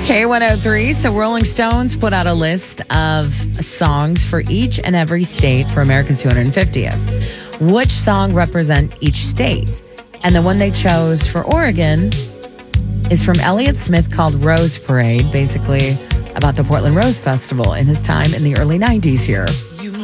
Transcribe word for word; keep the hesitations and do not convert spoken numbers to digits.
K one oh three. So Rolling Stones put out a list of songs for each and every state for America's two hundred fiftieth. Which song represent each state? And the one they chose for Oregon is from Elliott Smith called Rose Parade, basically about the Portland Rose Festival in his time in the early nineties here.